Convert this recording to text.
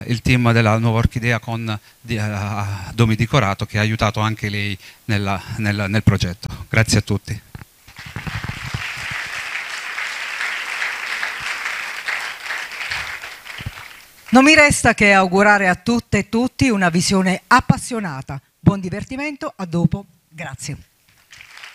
il team della Nuova Orchidea con Domi Di Corato, che ha aiutato anche lei nel progetto. Grazie a tutti. Non mi resta che augurare a tutte e tutti una visione appassionata. Buon divertimento, a dopo, grazie.